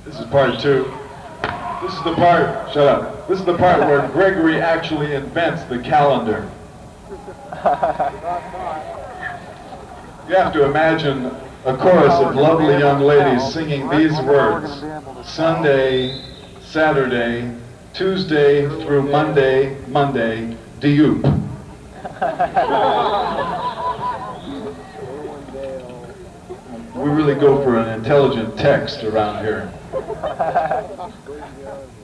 This is part two. This is the part, shut up. This is the part where Gregory actually invents the calendar. You have to imagine a chorus of lovely young ladies singing these words: Sunday, Saturday, Tuesday through Monday, Monday, Dioop. We really go for an intelligent text around here.